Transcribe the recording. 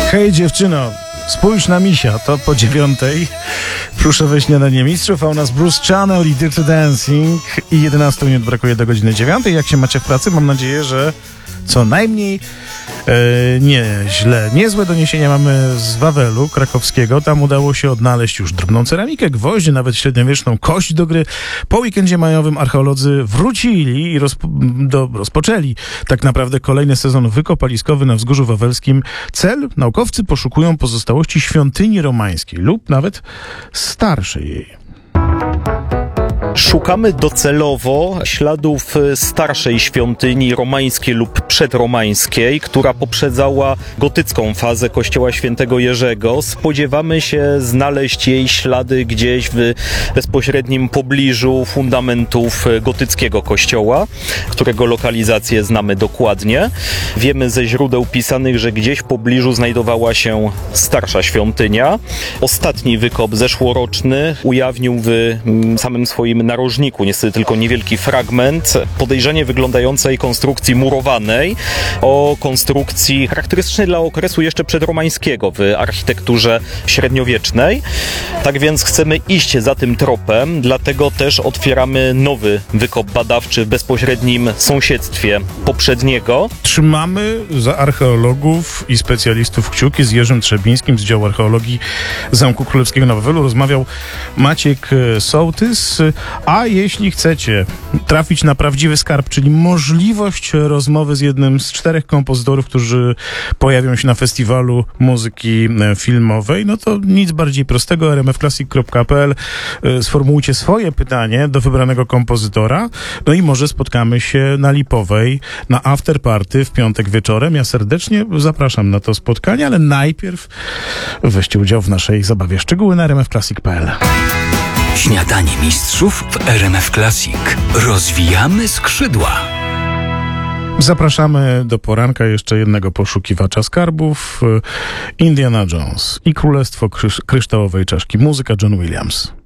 Hej dziewczyno, spójrz na misia, to po 9:00 pluszowe śniadanie mistrzów, a u nas Bruce Channel i Dirty Dancing i 11 minut brakuje do godziny 9:00. Jak się macie w pracy? Mam nadzieję, że co najmniej nieźle. Niezłe doniesienia mamy z Wawelu krakowskiego. Tam udało się odnaleźć już drobną ceramikę, gwoździe, nawet średniowieczną kość do gry. Po weekendzie majowym archeolodzy wrócili i rozpoczęli tak naprawdę kolejny sezon wykopaliskowy na Wzgórzu Wawelskim. Cel? Naukowcy poszukują pozostałości świątyni romańskiej lub nawet starszej jej. Szukamy docelowo śladów starszej świątyni romańskiej lub przedromańskiej, która poprzedzała gotycką fazę kościoła świętego Jerzego. Spodziewamy się znaleźć jej ślady gdzieś w bezpośrednim pobliżu fundamentów gotyckiego kościoła, którego lokalizację znamy dokładnie. Wiemy ze źródeł pisanych, że gdzieś w pobliżu znajdowała się starsza świątynia. Ostatni wykop zeszłoroczny ujawnił w samym swoim narożniku, niestety tylko niewielki fragment podejrzanie wyglądającej konstrukcji murowanej, o konstrukcji charakterystycznej dla okresu jeszcze przedromańskiego w architekturze średniowiecznej. Tak więc chcemy iść za tym tropem, dlatego też otwieramy nowy wykop badawczy w bezpośrednim sąsiedztwie poprzedniego. Trzymamy za archeologów i specjalistów kciuki. Z Jerzym Trzebińskim z działu archeologii Zamku Królewskiego na Wawelu rozmawiał Maciek Sołtys. A jeśli chcecie trafić na prawdziwy skarb, czyli możliwość rozmowy z jednym z 4 kompozytorów, którzy pojawią się na festiwalu muzyki filmowej, no to nic bardziej prostego. rmfclassic.pl. Sformułujcie swoje pytanie do wybranego kompozytora, no i może spotkamy się na Lipowej, na afterparty w piątek wieczorem. Ja serdecznie zapraszam na to spotkanie, ale najpierw weźcie udział w naszej zabawie. Szczegóły na rmfclassic.pl. Śniadanie mistrzów w RMF Classic. Rozwijamy skrzydła. Zapraszamy do poranka jeszcze jednego poszukiwacza skarbów. Indiana Jones i Królestwo Kryształowej Czaszki. Muzyka John Williams.